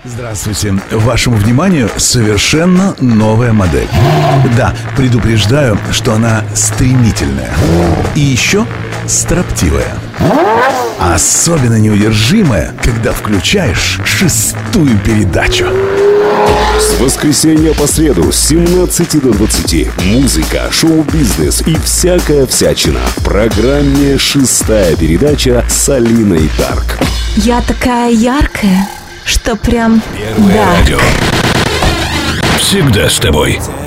Здравствуйте. Вашему вниманию совершенно новая модель. Да, предупреждаю, что она стремительная. И еще строптивая. Особенно неудержимая, когда включаешь шестую передачу. С воскресенья по среду с 17 до 20 музыка, шоу-бизнес и всякая всячина в программе «Шестая передача» с Алиной Дарк. Я такая яркая, что прям... Первое радио. Всегда с тобой.